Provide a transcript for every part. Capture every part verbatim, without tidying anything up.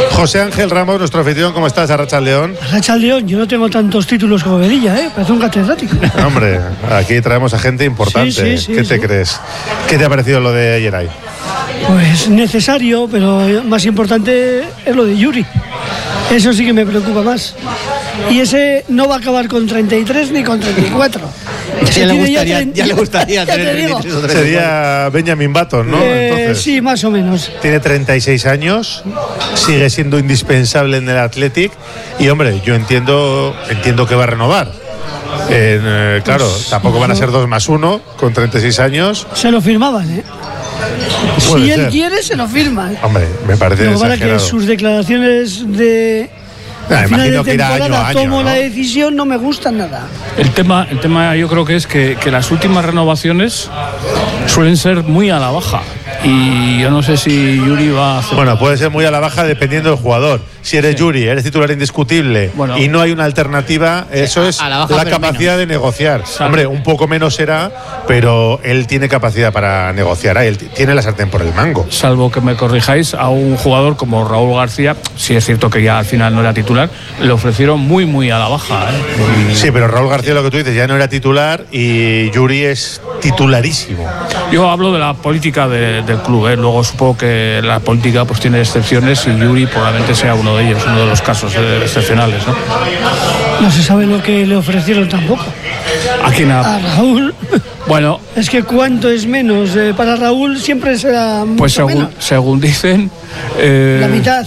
José Ángel Ramos, nuestro anfitrión, ¿cómo estás? Arratsaldeón. Arratsaldeón, yo no tengo tantos títulos como Vedilla, ¿eh? Parece un catedrático. Hombre, aquí traemos a gente importante. Sí, sí, sí, ¿Qué te sí. crees? ¿Qué te ha parecido lo de Yeray? Pues necesario, pero más importante es lo de Yuri. Eso sí que me preocupa más. Y ese no va a acabar con treinta y tres ni con treinta y cuatro. Ya le gustaría, treinta ya le gustaría ya tener te digo. treinta y tres o treinta y cuatro. Sería Benjamin Button, ¿no? Eh, Entonces, sí, más o menos. tiene treinta y seis años, sigue siendo indispensable en el Athletic y, hombre, yo entiendo, entiendo que va a renovar. En, eh, claro, Pues, tampoco van a ser dos más uno con treinta y seis años. Se lo firmaban, ¿eh? Puede Si él ser. quiere, se lo firma. Hombre, me parece Lo que pasa es que exagerado. sus declaraciones de Ah, al final imagino de que irá año temporada a año, tomo ¿no? la decisión, no me gusta nada. El tema, el tema yo creo que es que, que las últimas renovaciones suelen ser muy a la baja. Y yo no sé si Yuri va a hacer. Bueno, puede ser muy a la baja dependiendo del jugador. Si eres Sí. Yuri, eres titular indiscutible Bueno. y no hay una alternativa, eso a- es a la baja, la pero capacidad de negociar. Salvo- Hombre, un poco menos será, pero él tiene capacidad para negociar. Ah, él t- tiene la sartén por el mango. Salvo que me corrijáis, a un jugador como Raúl García, sí es cierto que ya al final no era titular, le ofrecieron muy, muy a la baja. ¿eh? Y Sí, pero Raúl García, lo que tú dices, ya no era titular y Yuri es titularísimo. Yo hablo de la política de- del club, ¿eh? Luego supongo que la política pues tiene excepciones y Yuri probablemente sea uno de ellos, uno de los casos eh, excepcionales, ¿no? No se sabe lo que le ofrecieron tampoco. Aquí A nada. Raúl, Bueno, es que cuánto es menos. Eh, para Raúl siempre será pues mucho según, menos. según dicen. eh, La mitad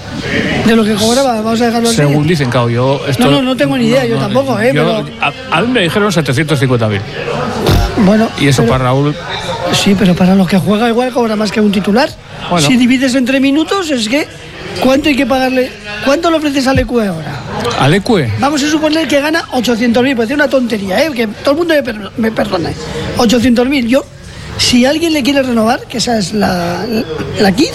de lo que cobraba, vamos a dejarlo así. Según dicen, claro, yo. Esto, No, no, no tengo ni idea, yo tampoco, ¿eh? yo- Pero- a, a mí me dijeron setecientos cincuenta mil. Bueno, Y eso pero- para Raúl. Sí, pero para los que juega igual cobra más que un titular. Bueno. Si divides entre minutos, es que ¿cuánto hay que pagarle? ¿Cuánto le ofreces al Ecue ahora? Alecue. Vamos a suponer que gana ochocientos mil, parece una tontería, ¿eh? Que todo el mundo me, per- me perdone. ochocientos mil, yo, si alguien le quiere renovar, que esa es la, la Kid,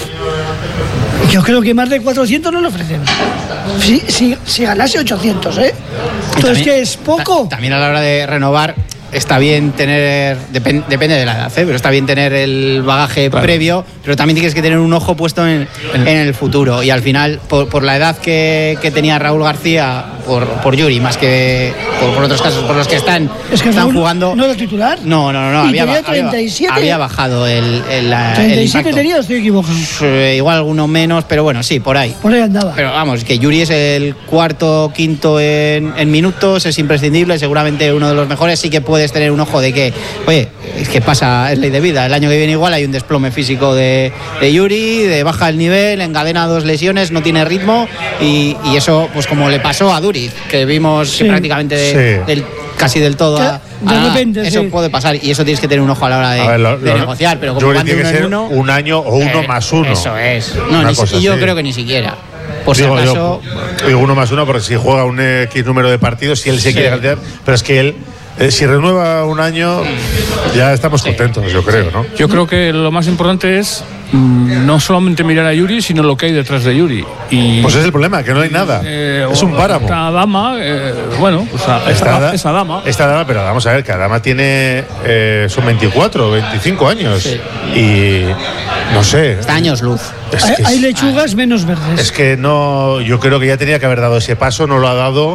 yo creo que más de cuatrocientos no le ofrecen. Si, si, si ganase ochocientos, ¿eh? Entonces, También- ¿qué es poco? ta- También a la hora de renovar está bien tener, depen- depende de la edad, ¿eh? Pero está bien tener el bagaje Claro. previo, pero también tienes que tener un ojo puesto en, en el futuro. Y al final, por, por la edad que, que tenía Raúl García, por, por Yuri, más que por, por otros casos, por los que están, Es que están Raúl jugando. no era titular. No, no, no, no, Y había, tenía ba- había- treinta y siete. había bajado el, el, la- el treinta y siete impacto. tenía, estoy equivocado. Eh, igual alguno menos, pero bueno, sí, por ahí. Por ahí andaba. Pero vamos, que Yuri es el cuarto, quinto en, en minutos, es imprescindible, seguramente uno de los mejores. Sí que puedes tener un ojo de que, oye, es que pasa, es ley de vida. El año que viene igual hay un desplome físico de, de Yuri, de baja el nivel, encadena dos lesiones, no tiene ritmo y, y eso, pues como le pasó a Duriz, que vimos Sí. que prácticamente de- Sí. del, casi del todo a, De a- repente, eso sí. puede pasar y eso tienes que tener un ojo a la hora de, A ver, lo- de lo- negociar, pero como Yuri van de tiene uno que en ser uno, un año o uno eh, más uno. Eso es. No, Una ni si- cosa y yo así. creo que ni siquiera. Por si Digo, acaso. yo, digo uno más uno porque si juega un X número de partidos, si él se Sí. quiere cambiar, pero es que él, eh, si renueva un año, ya estamos contentos, yo creo, ¿no? Yo creo que lo más importante es mm, no solamente mirar a Yuri, sino lo que hay detrás de Yuri. Y, Pues es el problema, que no hay nada. eh, es un páramo. Esta dama, eh, bueno, pues a- esa, Esta, esa dama. Esta dama, pero vamos a ver, que Adama tiene. Eh, son veinticuatro, veinticinco años. Sí. Y. No sé. Está años luz. Es hay, que, hay es, lechugas menos verdes. es que no. Yo creo que ya tenía que haber dado ese paso, no lo ha dado.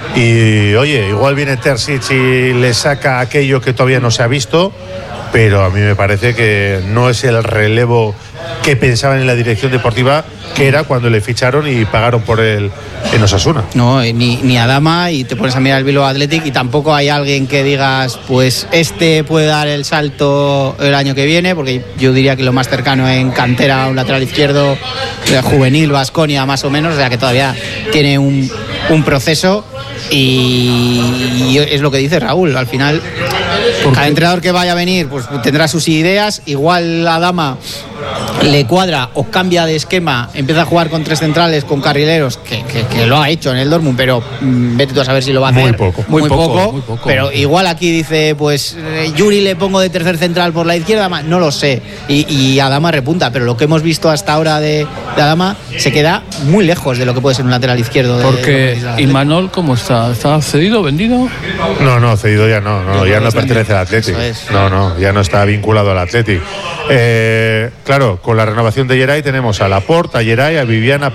Y oye, igual viene Terzic y le saca aquello que todavía no se ha visto. Pero a mí me parece que no es el relevo que pensaban en la dirección deportiva, que era cuando le ficharon y pagaron por él en Osasuna. No, eh, ni, ni Adama, y te pones a mirar el Bilbao Athletic y tampoco hay alguien que digas, pues este puede dar el salto el año que viene, porque yo diría que lo más cercano en cantera, un lateral izquierdo eh, juvenil, Baskonia más o menos, o sea que todavía tiene un, un proceso. Y es lo que dice Raúl, al final cada entrenador que vaya a venir pues tendrá sus ideas, igual Adama le cuadra o cambia de esquema, empieza a jugar con tres centrales, con carrileros, que, que, que lo ha hecho en el Dortmund, pero mmm, vete tú a saber si lo va a hacer. Muy poco. Muy, Muy poco, poco, muy poco. pero igual aquí dice, pues eh, Yuri le pongo de tercer central por la izquierda, no lo sé, y, y Adama repunta, pero lo que hemos visto hasta ahora de, de Adama se queda muy lejos de lo que puede ser un lateral izquierdo. De, Porque de Imanol, ¿cómo está? ¿Está cedido, vendido? No, no, cedido ya no, no Yo ya creo no que pertenece al también. Athletic. Eso es. No, no, ya no está vinculado al Athletic. Eh, claro, con la renovación de Yeray tenemos a Laporte, a Yeray, a Viviana,